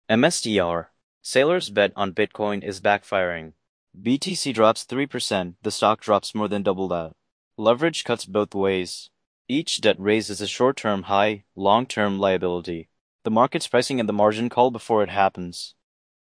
MSTR. Sailors' bet on Bitcoin is backfiring. BTC drops 3%, the stock drops more than double that. Leverage cuts both ways. Each debt raise is a short-term high, long-term liability. The market's pricing in the margin call before it happens.